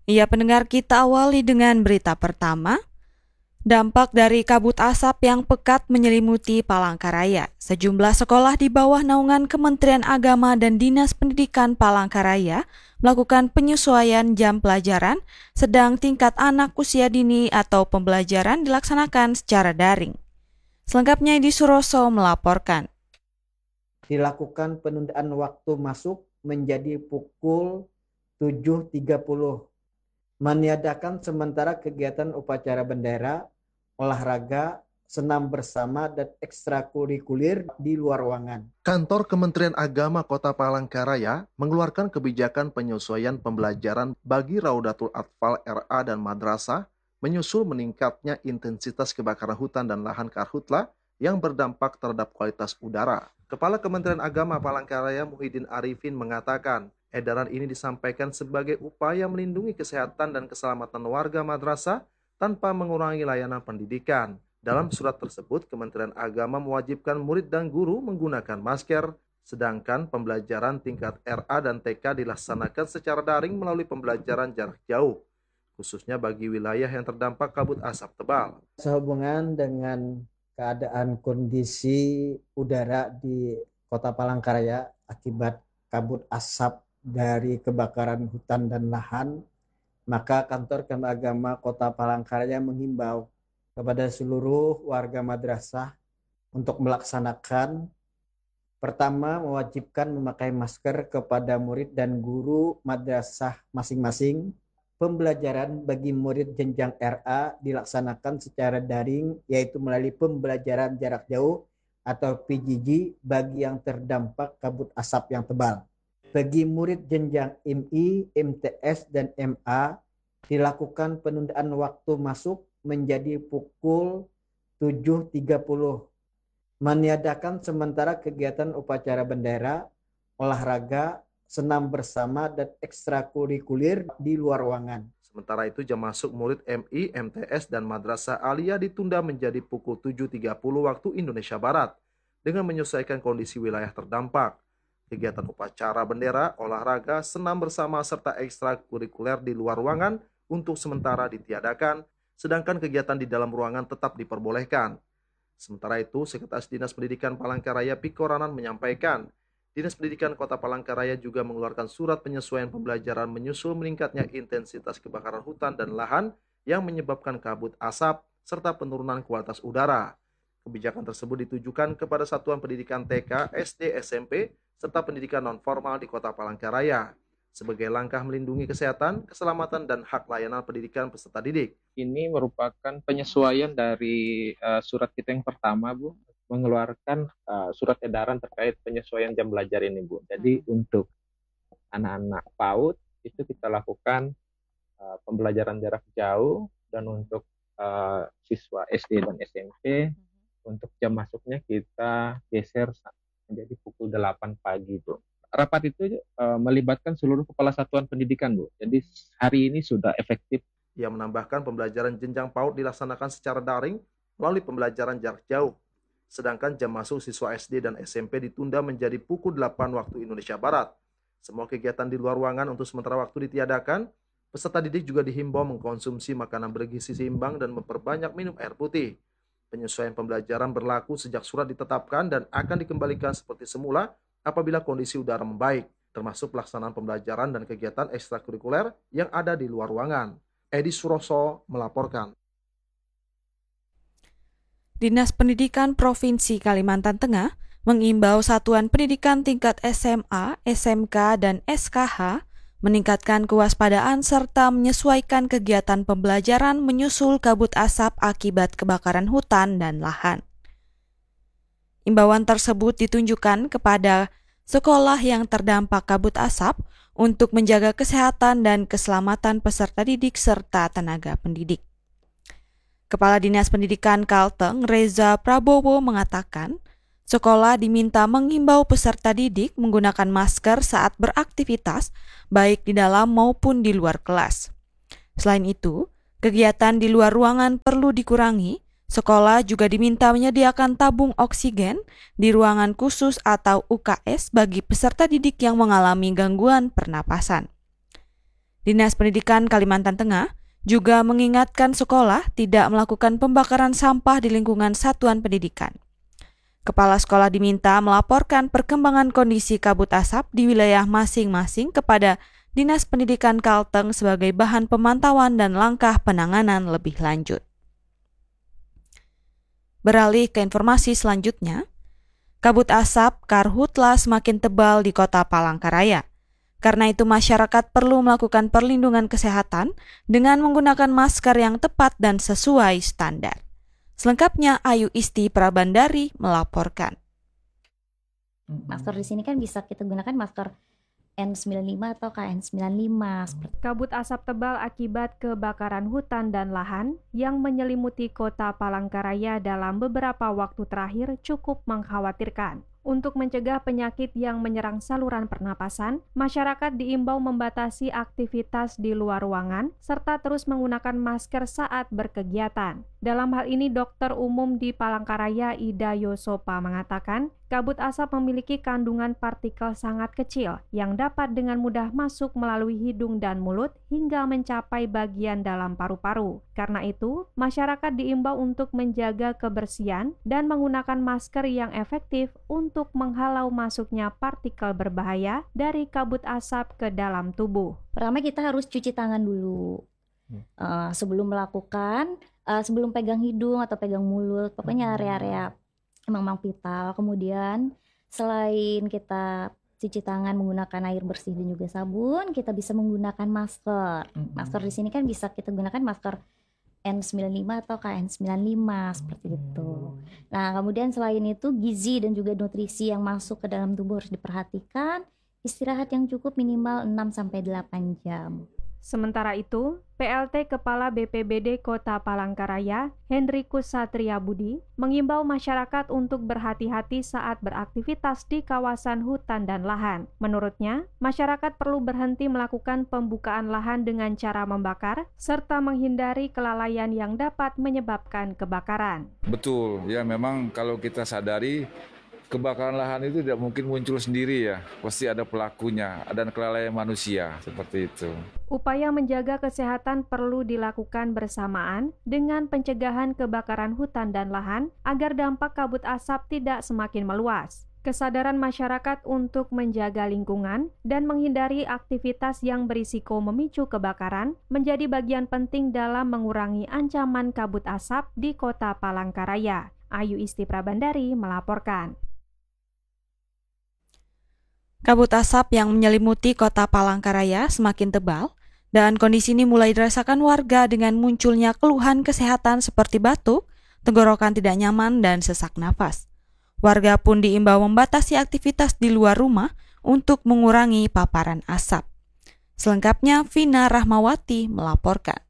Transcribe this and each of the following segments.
Iya pendengar, kita awali dengan berita pertama. Dampak dari kabut asap yang pekat menyelimuti Palangkaraya. Sejumlah sekolah di bawah naungan Kementerian Agama dan Dinas Pendidikan Palangkaraya melakukan penyesuaian jam pelajaran, sedang tingkat anak usia dini atau pembelajaran dilaksanakan secara daring. Selengkapnya Edi Suroso melaporkan. Dilakukan penundaan waktu masuk menjadi pukul 7.30. Meniadakan sementara kegiatan upacara bendera, olahraga, senam bersama, dan ekstrakurikuler di luar ruangan. Kantor Kementerian Agama Kota Palangkaraya mengeluarkan kebijakan penyesuaian pembelajaran bagi Raudatul Atfal RA dan Madrasah menyusul meningkatnya intensitas kebakaran hutan dan lahan karhutla yang berdampak terhadap kualitas udara. Kepala Kementerian Agama Palangkaraya Muhyiddin Arifin mengatakan, edaran ini disampaikan sebagai upaya melindungi kesehatan dan keselamatan warga madrasah tanpa mengurangi layanan pendidikan. Dalam surat tersebut, Kementerian Agama mewajibkan murid dan guru menggunakan masker, sedangkan pembelajaran tingkat RA dan TK dilaksanakan secara daring melalui pembelajaran jarak jauh, khususnya bagi wilayah yang terdampak kabut asap tebal. Sehubungan dengan keadaan kondisi udara di Kota Palangkaraya akibat kabut asap dari kebakaran hutan dan lahan, maka Kantor Kementerian Agama Kota Palangkaraya menghimbau kepada seluruh warga madrasah untuk melaksanakan, pertama, mewajibkan memakai masker kepada murid dan guru madrasah masing-masing. Pembelajaran bagi murid jenjang RA dilaksanakan secara daring, yaitu melalui pembelajaran jarak jauh atau PJJ bagi yang terdampak kabut asap yang tebal. Bagi murid jenjang MI, MTS, dan MA, dilakukan penundaan waktu masuk menjadi pukul 7.30. Meniadakan sementara kegiatan upacara bendera, olahraga, senam bersama, dan ekstrakurikuler di luar ruangan. Sementara itu, jam masuk murid MI, MTS, dan Madrasah Aliyah ditunda menjadi pukul 7.30 waktu Indonesia Barat dengan menyesuaikan kondisi wilayah terdampak. Kegiatan upacara bendera, olahraga, senam bersama, serta ekstrakurikuler di luar ruangan untuk sementara ditiadakan, sedangkan kegiatan di dalam ruangan tetap diperbolehkan. Sementara itu, Sekretaris Dinas Pendidikan Palangkaraya Piko Ranan menyampaikan, Dinas Pendidikan Kota Palangkaraya juga mengeluarkan surat penyesuaian pembelajaran menyusul meningkatnya intensitas kebakaran hutan dan lahan yang menyebabkan kabut asap serta penurunan kualitas udara. Kebijakan tersebut ditujukan kepada satuan pendidikan TK, SD, SMP, serta pendidikan non-formal di Kota Palangkaraya sebagai langkah melindungi kesehatan, keselamatan, dan hak layanan pendidikan peserta didik. Ini merupakan penyesuaian dari surat kita yang pertama, Bu, mengeluarkan surat edaran terkait penyesuaian jam belajar ini, Bu. Jadi untuk anak-anak PAUD itu kita lakukan pembelajaran jarak jauh, dan untuk siswa SD dan SMP untuk jam masuknya kita geser menjadi pukul 8 pagi, Bu. Rapat itu melibatkan seluruh kepala satuan pendidikan, Bu. Jadi hari ini sudah efektif. Ia menambahkan pembelajaran jenjang PAUD dilaksanakan secara daring melalui pembelajaran jarak jauh. Sedangkan jam masuk siswa SD dan SMP ditunda menjadi pukul 8 waktu Indonesia Barat. Semua kegiatan di luar ruangan untuk sementara waktu ditiadakan. Peserta didik juga dihimbau mengkonsumsi makanan bergizi seimbang dan memperbanyak minum air putih. Penyesuaian pembelajaran berlaku sejak surat ditetapkan dan akan dikembalikan seperti semula apabila kondisi udara membaik, termasuk pelaksanaan pembelajaran dan kegiatan ekstrakurikuler yang ada di luar ruangan. Edi Suroso melaporkan. Dinas Pendidikan Provinsi Kalimantan Tengah mengimbau satuan pendidikan tingkat SMA, SMK, dan SKH meningkatkan kewaspadaan serta menyesuaikan kegiatan pembelajaran menyusul kabut asap akibat kebakaran hutan dan lahan. Imbauan tersebut ditunjukkan kepada sekolah yang terdampak kabut asap untuk menjaga kesehatan dan keselamatan peserta didik serta tenaga pendidik. Kepala Dinas Pendidikan Kalteng, Reza Prabowo, mengatakan, sekolah diminta menghimbau peserta didik menggunakan masker saat beraktivitas, baik di dalam maupun di luar kelas. Selain itu, kegiatan di luar ruangan perlu dikurangi. Sekolah juga diminta menyediakan tabung oksigen di ruangan khusus atau UKS bagi peserta didik yang mengalami gangguan pernapasan. Dinas Pendidikan Kalimantan Tengah juga mengingatkan sekolah tidak melakukan pembakaran sampah di lingkungan satuan pendidikan. Kepala sekolah diminta melaporkan perkembangan kondisi kabut asap di wilayah masing-masing kepada Dinas Pendidikan Kalteng sebagai bahan pemantauan dan langkah penanganan lebih lanjut. Beralih ke informasi selanjutnya, kabut asap karhutla semakin tebal di Kota Palangkaraya. Karena itu masyarakat perlu melakukan perlindungan kesehatan dengan menggunakan masker yang tepat dan sesuai standar. Selengkapnya Ayu Isti Prabandari melaporkan. Masker di sini kan bisa kita gunakan masker N95 atau KN95. Kabut asap tebal akibat kebakaran hutan dan lahan yang menyelimuti Kota Palangkaraya dalam beberapa waktu terakhir cukup mengkhawatirkan. Untuk mencegah penyakit yang menyerang saluran pernapasan, masyarakat diimbau membatasi aktivitas di luar ruangan serta terus menggunakan masker saat berkegiatan. Dalam hal ini, Dokter Umum di Palangkaraya Ida Yosopa mengatakan, kabut asap memiliki kandungan partikel sangat kecil yang dapat dengan mudah masuk melalui hidung dan mulut hingga mencapai bagian dalam paru-paru. Karena itu, masyarakat diimbau untuk menjaga kebersihan dan menggunakan masker yang efektif untuk menghalau masuknya partikel berbahaya dari kabut asap ke dalam tubuh. Pertama kita harus cuci tangan dulu sebelum melakukan, sebelum pegang hidung atau pegang mulut, pokoknya area-area memang vital. Kemudian selain kita cuci tangan menggunakan air bersih dan juga sabun, kita bisa menggunakan masker. Masker di sini kan bisa kita gunakan masker N95 atau KN95 seperti itu. Nah, kemudian selain itu gizi dan juga nutrisi yang masuk ke dalam tubuh harus diperhatikan. Istirahat yang cukup minimal 6-8 jam. Sementara itu, PLT Kepala BPBD Kota Palangkaraya, Hendrikus Satria Budi, mengimbau masyarakat untuk berhati-hati saat beraktivitas di kawasan hutan dan lahan. Menurutnya, masyarakat perlu berhenti melakukan pembukaan lahan dengan cara membakar, serta menghindari kelalaian yang dapat menyebabkan kebakaran. Betul, ya memang kalau kita sadari, kebakaran lahan itu tidak mungkin muncul sendiri ya, pasti ada pelakunya, ada kelalaian manusia, seperti itu. Upaya menjaga kesehatan perlu dilakukan bersamaan dengan pencegahan kebakaran hutan dan lahan agar dampak kabut asap tidak semakin meluas. Kesadaran masyarakat untuk menjaga lingkungan dan menghindari aktivitas yang berisiko memicu kebakaran menjadi bagian penting dalam mengurangi ancaman kabut asap di Kota Palangkaraya. Ayu Isti Prabandari melaporkan. Kabut asap yang menyelimuti Kota Palangkaraya semakin tebal dan kondisi ini mulai dirasakan warga dengan munculnya keluhan kesehatan seperti batuk, tenggorokan tidak nyaman, dan sesak nafas. Warga pun diimbau membatasi aktivitas di luar rumah untuk mengurangi paparan asap. Selengkapnya Vina Rahmawati melaporkan.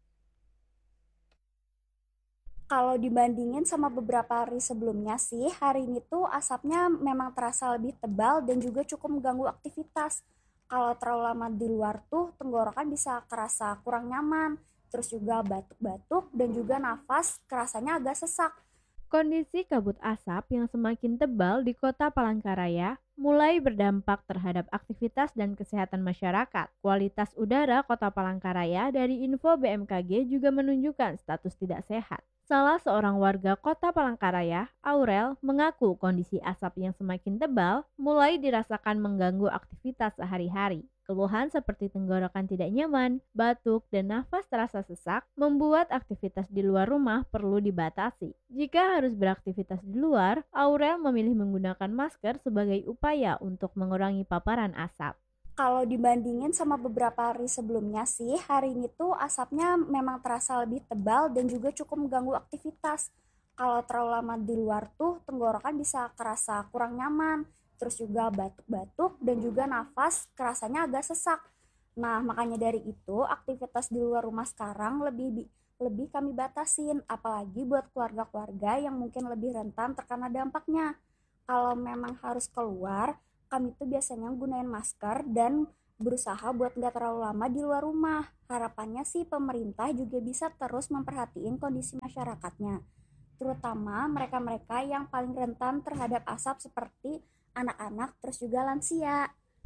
Kalau dibandingin sama beberapa hari sebelumnya sih, hari ini tuh asapnya memang terasa lebih tebal dan juga cukup mengganggu aktivitas. Kalau terlalu lama di luar tuh tenggorokan bisa kerasa kurang nyaman, terus juga batuk-batuk dan juga nafas kerasanya agak sesak. Kondisi kabut asap yang semakin tebal di Kota Palangkaraya mulai berdampak terhadap aktivitas dan kesehatan masyarakat. Kualitas udara Kota Palangkaraya dari info BMKG juga menunjukkan status tidak sehat. Salah seorang warga Kota Palangkaraya, Aurel, mengaku kondisi asap yang semakin tebal mulai dirasakan mengganggu aktivitas sehari-hari. Keluhan seperti tenggorokan tidak nyaman, batuk, dan nafas terasa sesak membuat aktivitas di luar rumah perlu dibatasi. Jika harus beraktivitas di luar, Aurel memilih menggunakan masker sebagai upaya untuk mengurangi paparan asap. Kalau dibandingin sama beberapa hari sebelumnya sih, hari ini tuh asapnya memang terasa lebih tebal dan juga cukup mengganggu aktivitas. Kalau terlalu lama di luar tuh tenggorokan bisa kerasa kurang nyaman, terus juga batuk-batuk dan juga nafas kerasanya agak sesak. Nah, makanya dari itu aktivitas di luar rumah sekarang lebih kami batasin, apalagi buat keluarga-keluarga yang mungkin lebih rentan terkena dampaknya. Kalau memang harus keluar, kami tuh biasanya gunain masker dan berusaha buat nggak terlalu lama di luar rumah. Harapannya sih pemerintah juga bisa terus memperhatiin kondisi masyarakatnya, terutama mereka-mereka yang paling rentan terhadap asap seperti anak-anak terus juga lansia.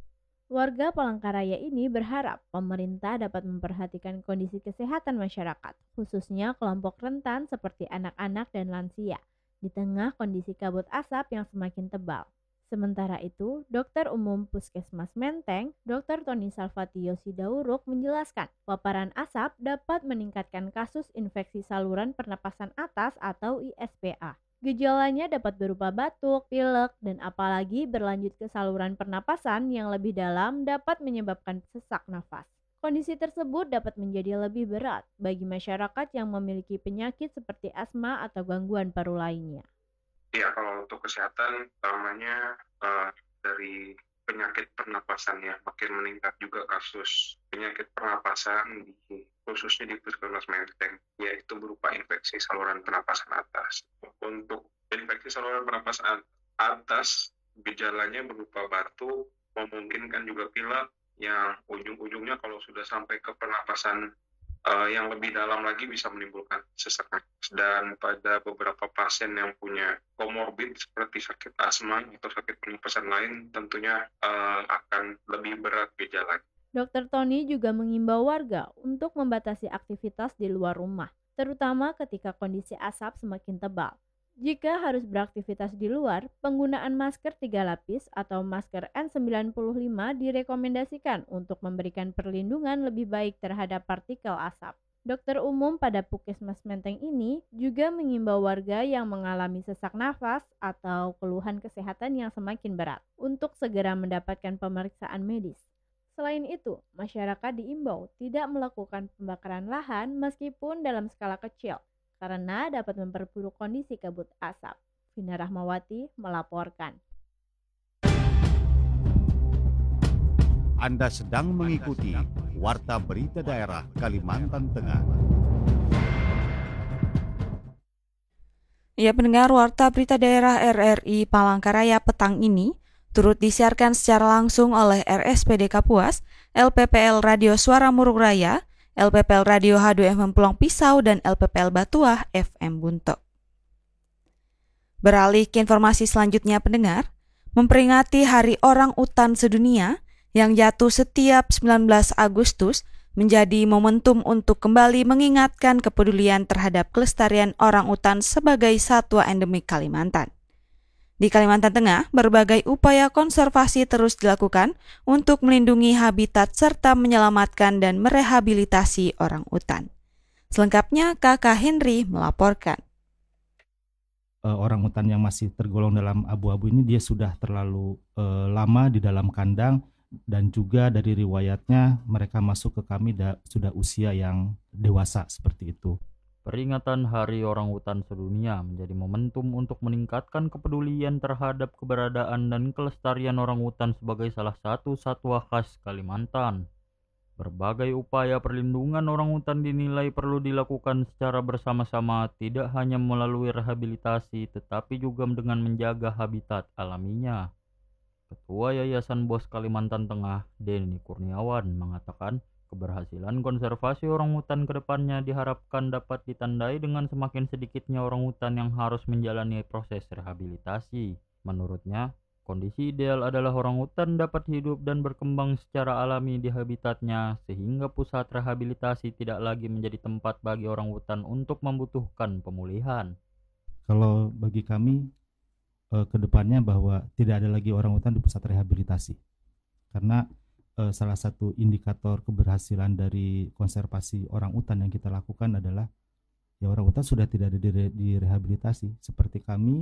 Warga Palangkaraya ini berharap pemerintah dapat memperhatikan kondisi kesehatan masyarakat, khususnya kelompok rentan seperti anak-anak dan lansia, di tengah kondisi kabut asap yang semakin tebal. Sementara itu, Dokter Umum Puskesmas Menteng, Dr. Tony Salvatio Sidauruk menjelaskan, paparan asap dapat meningkatkan kasus infeksi saluran pernapasan atas atau ISPA. Gejalanya dapat berupa batuk, pilek, dan apalagi berlanjut ke saluran pernapasan yang lebih dalam dapat menyebabkan sesak nafas. Kondisi tersebut dapat menjadi lebih berat bagi masyarakat yang memiliki penyakit seperti asma atau gangguan paru lainnya. Ya, kalau untuk kesehatan, utamanya dari penyakit pernapasan ya, makin meningkat juga kasus penyakit pernapasan khususnya di Puskesmas Menteng, yaitu berupa infeksi saluran pernapasan atas. Untuk infeksi saluran pernapasan atas, gejalanya berupa batuk, memungkinkan juga pilek, yang ujung-ujungnya kalau sudah sampai ke pernapasan yang lebih dalam lagi bisa menimbulkan sesak nafas. Dan pada beberapa pasien yang punya komorbid seperti sakit asma atau sakit pernapasan lain tentunya akan lebih berat gejalanya. Dr. Tony juga mengimbau warga untuk membatasi aktivitas di luar rumah, terutama ketika kondisi asap semakin tebal. Jika harus beraktivitas di luar, penggunaan masker 3 lapis atau masker N95 direkomendasikan untuk memberikan perlindungan lebih baik terhadap partikel asap. Dokter umum pada Puskesmas Menteng ini juga mengimbau warga yang mengalami sesak nafas atau keluhan kesehatan yang semakin berat untuk segera mendapatkan pemeriksaan medis. Selain itu, masyarakat diimbau tidak melakukan pembakaran lahan meskipun dalam skala kecil, karena dapat memperburuk kondisi kabut asap. Vina Rahmawati melaporkan. Anda sedang mengikuti Warta Berita Daerah Kalimantan Tengah. Ya, pendengar, Warta Berita Daerah RRI Palangkaraya petang ini turut disiarkan secara langsung oleh RSPD Kapuas, LPPL Radio Suara Muruk Raya, LPPL Radio H2FM Pulang Pisau, dan LPPL Batuah FM Buntok. Beralih ke informasi selanjutnya, pendengar, memperingati Hari Orang Utan Sedunia yang jatuh setiap 19 Agustus menjadi momentum untuk kembali mengingatkan kepedulian terhadap kelestarian orang utan sebagai satwa endemik Kalimantan. Di Kalimantan Tengah, berbagai upaya konservasi terus dilakukan untuk melindungi habitat serta menyelamatkan dan merehabilitasi orang utan. Selengkapnya, Kakak Henry melaporkan. Orang utan yang masih tergolong dalam abu-abu ini dia sudah terlalu lama di dalam kandang, dan juga dari riwayatnya mereka masuk ke kami sudah usia yang dewasa seperti itu. Peringatan Hari Orang Utan Sedunia menjadi momentum untuk meningkatkan kepedulian terhadap keberadaan dan kelestarian orang utan sebagai salah satu satwa khas Kalimantan. Berbagai upaya perlindungan orang utan dinilai perlu dilakukan secara bersama-sama, tidak hanya melalui rehabilitasi, tetapi juga dengan menjaga habitat alaminya. Ketua Yayasan Bos Kalimantan Tengah, Denny Kurniawan, mengatakan keberhasilan konservasi orang utan ke depannya diharapkan dapat ditandai dengan semakin sedikitnya orang utan yang harus menjalani proses rehabilitasi. Menurutnya, kondisi ideal adalah orang utan dapat hidup dan berkembang secara alami di habitatnya, sehingga pusat rehabilitasi tidak lagi menjadi tempat bagi orang utan untuk membutuhkan pemulihan. Kalau bagi kami, ke depannya bahwa tidak ada lagi orang utan di pusat rehabilitasi. Karena salah satu indikator keberhasilan dari konservasi orang utan yang kita lakukan adalah ya orang utan sudah tidak ada di rehabilitasi. Seperti kami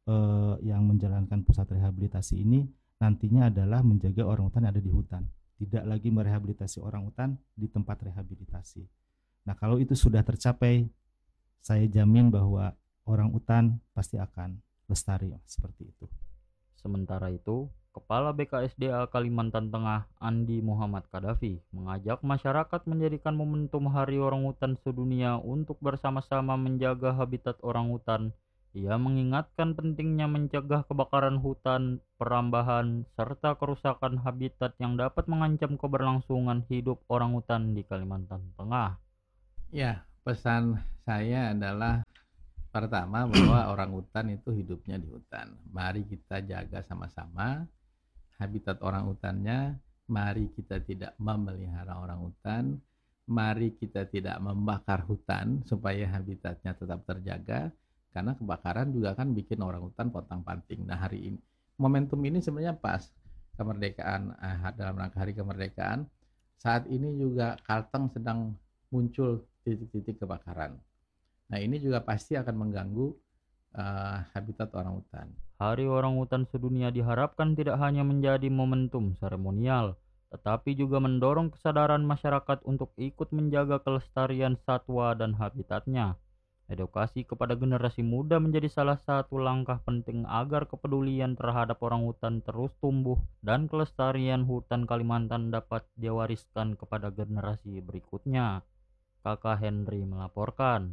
yang menjalankan pusat rehabilitasi ini nantinya adalah menjaga orang utan yang ada di hutan, tidak lagi merehabilitasi orang utan di tempat rehabilitasi. Nah, kalau itu sudah tercapai, saya jamin bahwa orang utan pasti akan lestari seperti itu. Sementara itu, Kepala BKSDA Kalimantan Tengah, Andi Muhammad Kadafi, mengajak masyarakat menjadikan momentum Hari Orang Utan Sedunia untuk bersama-sama menjaga habitat orang utan. Ia mengingatkan pentingnya mencegah kebakaran hutan, perambahan, serta kerusakan habitat yang dapat mengancam keberlangsungan hidup orang utan di Kalimantan Tengah. Ya, pesan saya adalah pertama bahwa orang utan itu hidupnya di hutan. Mari kita jaga sama-sama habitat orang utannya mari kita tidak memelihara orangutan, mari kita tidak membakar hutan supaya habitatnya tetap terjaga, karena kebakaran juga kan bikin orangutan pontang-panting. Nah, hari ini momentum ini sebenarnya pas kemerdekaan, dalam rangka hari kemerdekaan. Saat ini juga Kalteng sedang muncul titik-titik kebakaran. Nah, ini juga pasti akan mengganggu habitat orangutan. Hari Orangutan Sedunia diharapkan tidak hanya menjadi momentum seremonial, tetapi juga mendorong kesadaran masyarakat untuk ikut menjaga kelestarian satwa dan habitatnya. Edukasi kepada generasi muda menjadi salah satu langkah penting agar kepedulian terhadap orangutan terus tumbuh dan kelestarian hutan Kalimantan dapat diwariskan kepada generasi berikutnya. Kakak Henry melaporkan.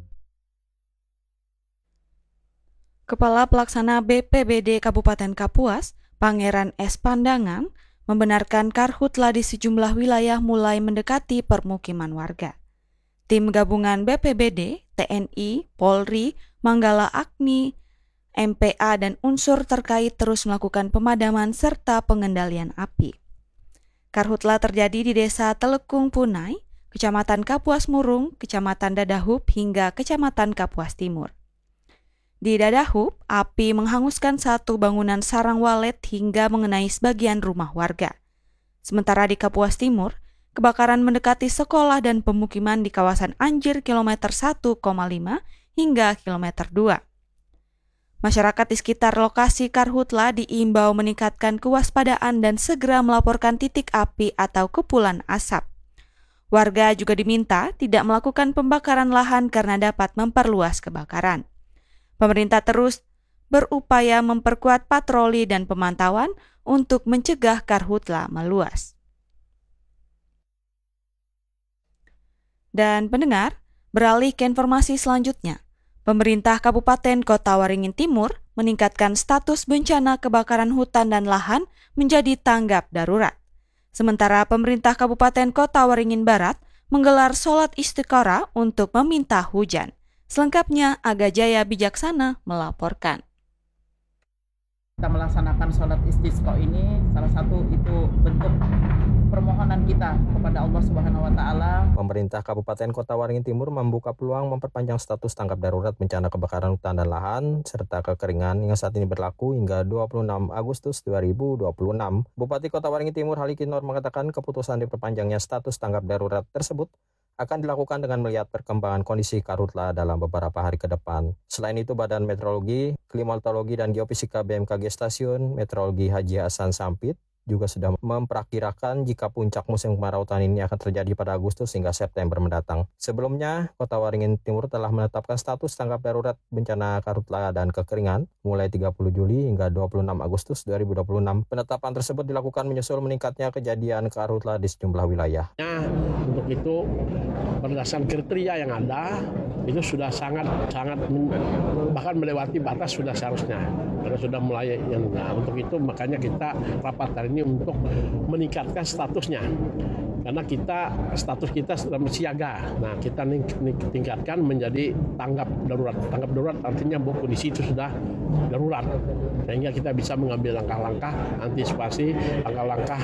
Kepala Pelaksana BPBD Kabupaten Kapuas, Pangeran S. Pandangan, membenarkan karhutla di sejumlah wilayah mulai mendekati permukiman warga. Tim gabungan BPBD, TNI, Polri, Manggala Agni, MPA, dan unsur terkait terus melakukan pemadaman serta pengendalian api. Karhutla terjadi di Desa Telekung Punai, Kecamatan Kapuas Murung, Kecamatan Dadahub, hingga Kecamatan Kapuas Timur. Di Dadahub, api menghanguskan satu bangunan sarang walet hingga mengenai sebagian rumah warga. Sementara di Kapuas Timur, kebakaran mendekati sekolah dan pemukiman di kawasan Anjir kilometer 1,5 hingga kilometer 2. Masyarakat di sekitar lokasi karhutla diimbau meningkatkan kewaspadaan dan segera melaporkan titik api atau kepulan asap. Warga juga diminta tidak melakukan pembakaran lahan karena dapat memperluas kebakaran. Pemerintah terus berupaya memperkuat patroli dan pemantauan untuk mencegah karhutla meluas. Dan pendengar, beralih ke informasi selanjutnya. Pemerintah Kabupaten Kota Waringin Timur meningkatkan status bencana kebakaran hutan dan lahan menjadi tanggap darurat. Sementara pemerintah Kabupaten Kota Waringin Barat menggelar sholat istikharah untuk meminta hujan. Selengkapnya, Aga Jaya Bijaksana melaporkan. Kita melaksanakan sholat istisqa ini, salah satu itu bentuk permohonan kita kepada Allah Subhanahu wa Ta'ala. Pemerintah Kabupaten Kota Waringin Timur membuka peluang memperpanjang status tanggap darurat bencana kebakaran hutan dan lahan serta kekeringan yang saat ini berlaku hingga 26 Agustus 2026. Bupati Kota Waringin Timur Halikinor mengatakan keputusan diperpanjangnya status tanggap darurat tersebut akan dilakukan dengan melihat perkembangan kondisi karhutla dalam beberapa hari ke depan. Selain itu, Badan Meteorologi, Klimatologi, dan Geofisika BMKG Stasiun Meteorologi Haji Hasan Sampit juga sudah memperkirakan jika puncak musim kemarau tahun ini akan terjadi pada Agustus hingga September mendatang. Sebelumnya, Kota Waringin Timur telah menetapkan status tanggap darurat bencana karhutla dan kekeringan mulai 30 Juli hingga 26 Agustus 2026. Penetapan tersebut dilakukan menyusul meningkatnya kejadian karhutla di sejumlah wilayah. Untuk itu, berdasarkan kriteria yang ada, itu sudah sangat bahkan melewati batas sudah seharusnya. Karena sudah mulai untuk itu makanya kita rapat hari ini untuk meningkatkan statusnya. Karena status kita sudah siaga. Nah, kita tingkatkan menjadi tanggap darurat. Tanggap darurat artinya bahwa kondisi itu sudah darurat. Sehingga kita bisa mengambil langkah-langkah antisipasi, langkah-langkah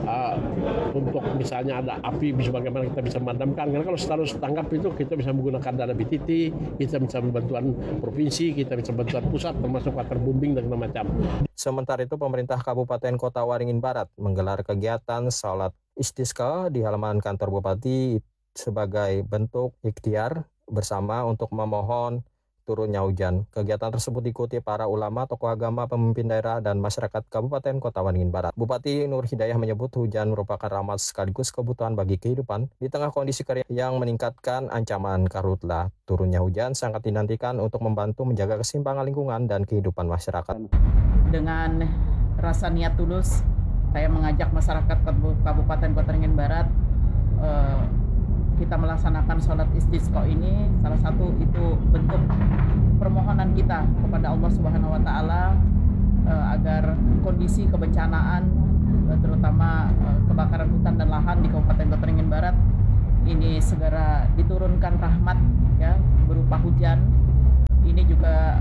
untuk misalnya ada api bagaimana kita bisa memadamkan. Karena kalau status tanggap itu kita bisa menggunakan dana BTT, kita bisa bantuan provinsi, kita bisa bantuan pusat termasuk waterbombing dan macam. Sementara itu, pemerintah Kabupaten Kota Waringin Barat menggelar kegiatan sholat istisqa di halaman kantor Bupati sebagai bentuk ikhtiar bersama untuk memohon turunnya hujan. Kegiatan tersebut diikuti para ulama, tokoh agama, pemimpin daerah, dan masyarakat Kabupaten Kota Waringin Barat. Bupati Nur Hidayah menyebut hujan merupakan rahmat sekaligus kebutuhan bagi kehidupan di tengah kondisi kering yang meningkatkan ancaman karhutla. Turunnya hujan sangat dinantikan untuk membantu menjaga keseimbangan lingkungan dan kehidupan masyarakat. Dengan rasa niat tulus, saya mengajak masyarakat Kabupaten Kota Waringin Barat kita melaksanakan sholat istisqa ini, salah satu itu bentuk permohonan kita kepada Allah Subhanahu wa Ta'ala agar kondisi kebencanaan terutama kebakaran hutan dan lahan di Kabupaten Kota Waringin Barat ini segera diturunkan rahmat ya berupa hujan. Ini juga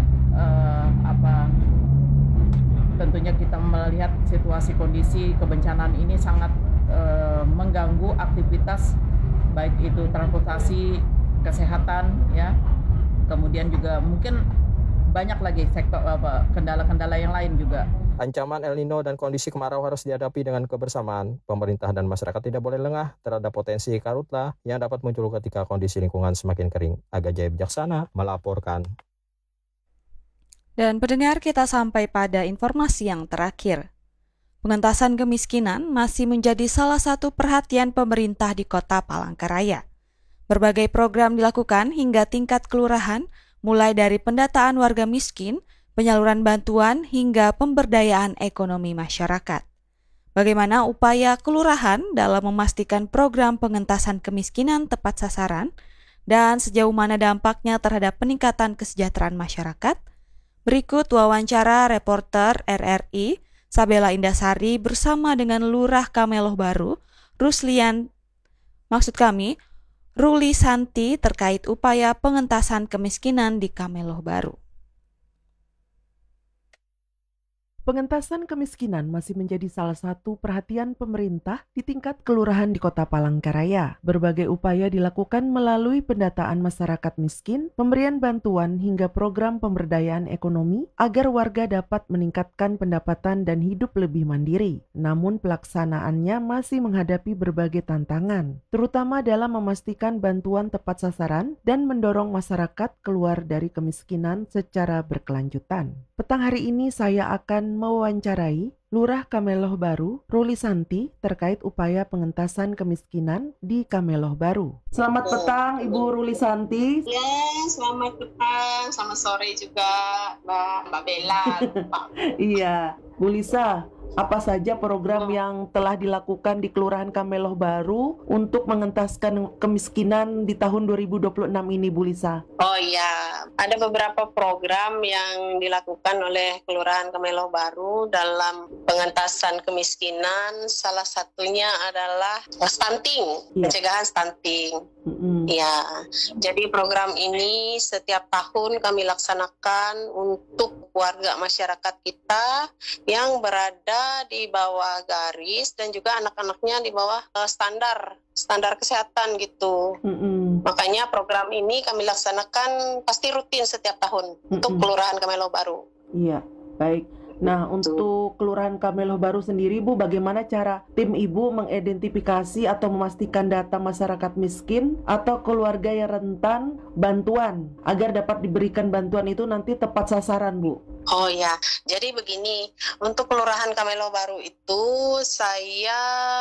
tentunya kita melihat situasi kondisi kebencanaan ini sangat mengganggu aktivitas baik itu transportasi, kesehatan ya. Kemudian juga mungkin banyak lagi sektor kendala-kendala yang lain juga. Ancaman El Nino dan kondisi kemarau harus dihadapi dengan kebersamaan. Pemerintah dan masyarakat tidak boleh lengah terhadap potensi karhutla yang dapat muncul ketika kondisi lingkungan semakin kering. Aga Jaya Bijaksana melaporkan. Dan pendengar, kita sampai pada informasi yang terakhir. Pengentasan kemiskinan masih menjadi salah satu perhatian pemerintah di Kota Palangkaraya. Berbagai program dilakukan hingga tingkat kelurahan, mulai dari pendataan warga miskin, penyaluran bantuan, hingga pemberdayaan ekonomi masyarakat. Bagaimana upaya kelurahan dalam memastikan program pengentasan kemiskinan tepat sasaran, dan sejauh mana dampaknya terhadap peningkatan kesejahteraan masyarakat? Berikut wawancara reporter RRI, Sabela Indasari bersama dengan Lurah Kameloh Baru, Ruli Santi terkait upaya pengentasan kemiskinan di Kameloh Baru. Pengentasan kemiskinan masih menjadi salah satu perhatian pemerintah di tingkat kelurahan di Kota Palangkaraya. Berbagai upaya dilakukan melalui pendataan masyarakat miskin, pemberian bantuan hingga program pemberdayaan ekonomi agar warga dapat meningkatkan pendapatan dan hidup lebih mandiri. Namun pelaksanaannya masih menghadapi berbagai tantangan, terutama dalam memastikan bantuan tepat sasaran dan mendorong masyarakat keluar dari kemiskinan secara berkelanjutan. Petang hari ini saya akan mewawancarai Lurah Kameloh Baru, Ruli Santi, terkait upaya pengentasan kemiskinan di Kameloh Baru. Selamat petang, Ibu Ruli Santi. Ya, selamat petang, selamat sore juga, Mbak Bella. Iya, Bu Lisa, apa saja program yang telah dilakukan di Kelurahan Kameloh Baru untuk mengentaskan kemiskinan di tahun 2026 ini, Bu Lisa? Oh iya, ada beberapa program yang dilakukan oleh Kelurahan Kameloh Baru dalam pengentasan kemiskinan. Salah satunya adalah stunting, pencegahan stunting. Ya, jadi program ini setiap tahun kami laksanakan untuk warga masyarakat kita yang berada di bawah garis dan juga anak-anaknya di bawah standar kesehatan gitu. Makanya program ini kami laksanakan pasti rutin setiap tahun untuk Kelurahan Kameloh Baru. Iya, baik. Nah, untuk Kelurahan Kameloh Baru sendiri, Bu, bagaimana cara tim Ibu mengidentifikasi atau memastikan data masyarakat miskin atau keluarga yang rentan bantuan agar dapat diberikan bantuan itu nanti tepat sasaran, Bu? Oh ya, jadi begini, untuk Kelurahan Kameloh Baru itu saya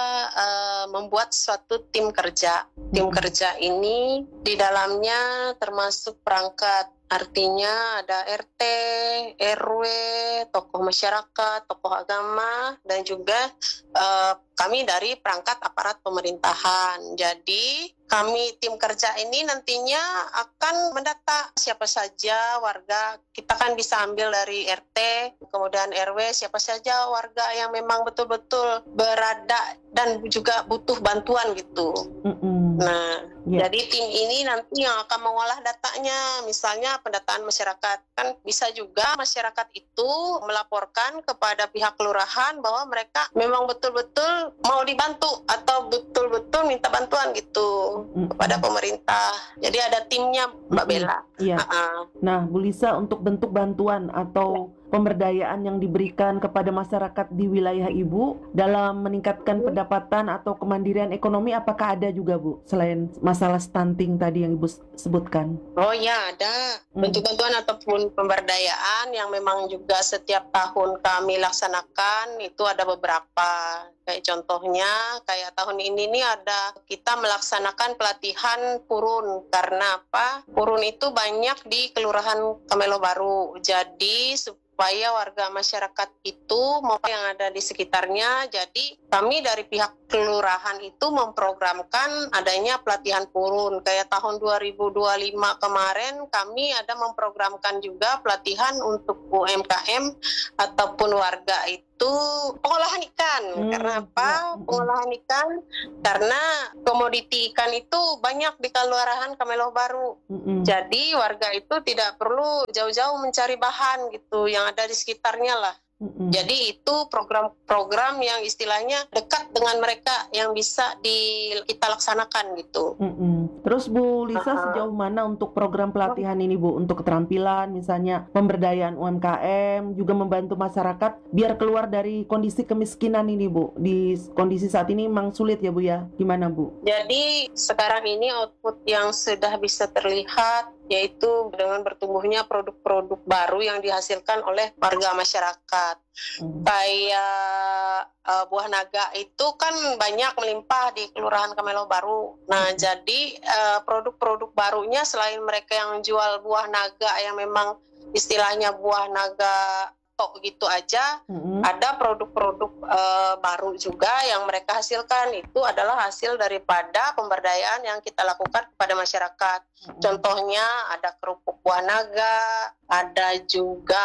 membuat suatu tim kerja. Tim kerja ini di dalamnya termasuk perangkat. Artinya ada RT, RW, tokoh masyarakat, tokoh agama, dan juga kami dari perangkat aparat pemerintahan. Jadi kami tim kerja ini nantinya akan mendata siapa saja warga. Kita kan bisa ambil dari RT, kemudian RW, siapa saja warga yang memang betul-betul berada dan juga butuh bantuan gitu. Nah, jadi tim ini nanti yang akan mengolah datanya, misalnya pendataan masyarakat. Kan bisa juga masyarakat itu melaporkan kepada pihak kelurahan bahwa mereka memang betul-betul mau dibantu atau betul-betul minta bantuan gitu kepada pemerintah. Jadi ada timnya, Mbak Bella. Iya. Nah, Bu Lisa, untuk bentuk bantuan atau pemberdayaan yang diberikan kepada masyarakat di wilayah Ibu dalam meningkatkan pendapatan atau kemandirian ekonomi, apakah ada juga, Bu, selain masalah stunting tadi yang Ibu sebutkan? Oh ya, ada bentuk bantuan ataupun pemberdayaan yang memang juga setiap tahun kami laksanakan. Itu ada beberapa. Kayak contohnya, kayak tahun ini nih ada kita melaksanakan pelatihan purun. Karena apa? Purun itu banyak di Kelurahan Kameloh Baru. Jadi supaya warga masyarakat itu maupun yang ada di sekitarnya, jadi kami dari pihak kelurahan itu memprogramkan adanya pelatihan purun. Kayak tahun 2025 kemarin kami ada memprogramkan juga pelatihan untuk UMKM ataupun warga itu pengolahan ikan. Karena apa? Pengolahan ikan karena komoditi ikan itu banyak di Kelurahan Kameloh Baru. Jadi warga itu tidak perlu jauh-jauh mencari bahan gitu yang ada di sekitarnya lah. Jadi itu program-program yang istilahnya dekat dengan mereka yang bisa kita laksanakan gitu. Terus Bu Lisa sejauh mana untuk program pelatihan ini Bu? Untuk keterampilan misalnya pemberdayaan UMKM, juga membantu masyarakat biar keluar dari kondisi kemiskinan ini Bu. Di kondisi saat ini memang sulit ya Bu ya? Gimana Bu? Jadi sekarang ini output yang sudah bisa terlihat yaitu dengan bertumbuhnya produk-produk baru yang dihasilkan oleh warga masyarakat. Kayak buah naga itu kan banyak melimpah di Kelurahan Kamelo Baru. Nah, jadi produk-produk barunya selain mereka yang jual buah naga yang memang istilahnya buah naga tok gitu aja, ada produk-produk baru juga yang mereka hasilkan. Itu adalah hasil daripada pemberdayaan yang kita lakukan kepada masyarakat. Contohnya ada kerupuk buah naga, ada juga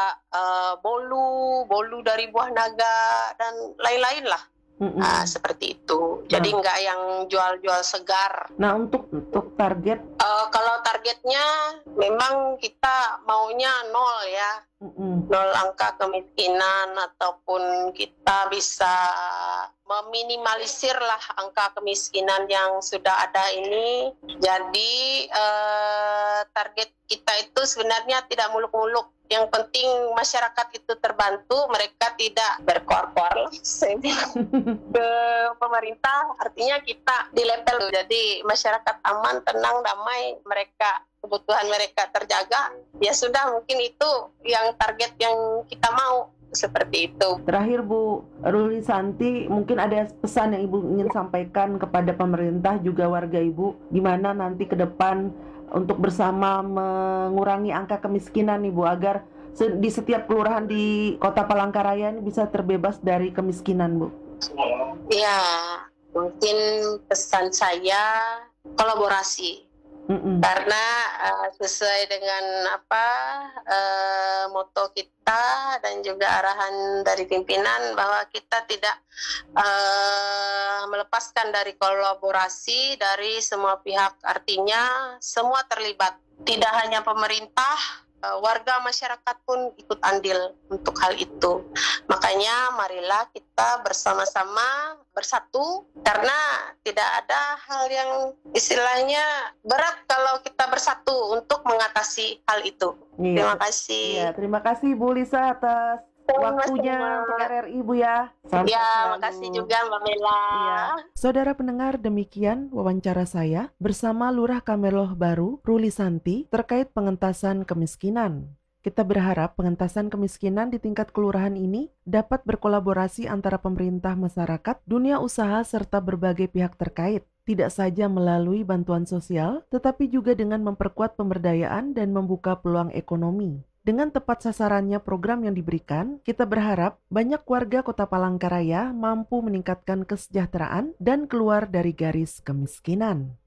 bolu dari buah naga, dan lain-lain lah. Seperti itu. Jadi nggak yang jual-jual segar. Nah, untuk target? Kalau targetnya memang kita maunya 0 ya. 0 angka kemiskinan, ataupun kita bisa meminimalisir lah angka kemiskinan yang sudah ada ini. Jadi target kita itu sebenarnya tidak muluk-muluk. Yang penting masyarakat itu terbantu, mereka tidak berkoar-koar lah, saya bilang, ke pemerintah. Artinya kita di level, jadi masyarakat aman, tenang, damai, mereka kebutuhan mereka terjaga. Ya sudah, mungkin itu yang target yang kita mau, seperti itu. Terakhir Bu Rulisanti, mungkin ada pesan yang Ibu ingin sampaikan kepada pemerintah juga warga Ibu, gimana nanti ke depan untuk bersama mengurangi angka kemiskinan nih Bu, agar di setiap kelurahan di Kota Palangkaraya ini bisa terbebas dari kemiskinan Bu. Ya, mungkin pesan saya kolaborasi. Karena sesuai dengan moto kita dan juga arahan dari pimpinan bahwa kita tidak melepaskan dari kolaborasi dari semua pihak. Artinya semua terlibat, tidak hanya pemerintah, warga masyarakat pun ikut andil untuk hal itu. Makanya marilah kita bersama-sama bersatu, karena tidak ada hal yang istilahnya berat kalau kita bersatu untuk mengatasi hal itu. Terima kasih. Iya, terima kasih Bu Lisa atas waktunya untuk RRI Bu ya. Ya, makasih juga Mbak Mela. Iya. Saudara pendengar, demikian wawancara saya bersama Lurah Kamelo Baru, Rulisanti, terkait pengentasan kemiskinan. Kita berharap pengentasan kemiskinan di tingkat kelurahan ini dapat berkolaborasi antara pemerintah, masyarakat, dunia usaha, serta berbagai pihak terkait. Tidak saja melalui bantuan sosial, tetapi juga dengan memperkuat pemberdayaan dan membuka peluang ekonomi. Dengan tepat sasarannya program yang diberikan, kita berharap banyak warga Kota Palangkaraya mampu meningkatkan kesejahteraan dan keluar dari garis kemiskinan.